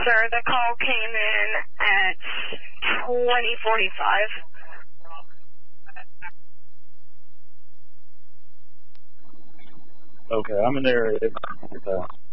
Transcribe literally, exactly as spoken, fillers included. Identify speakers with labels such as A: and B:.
A: sir. The call came in at twenty forty-five.
B: Okay, I'm in there.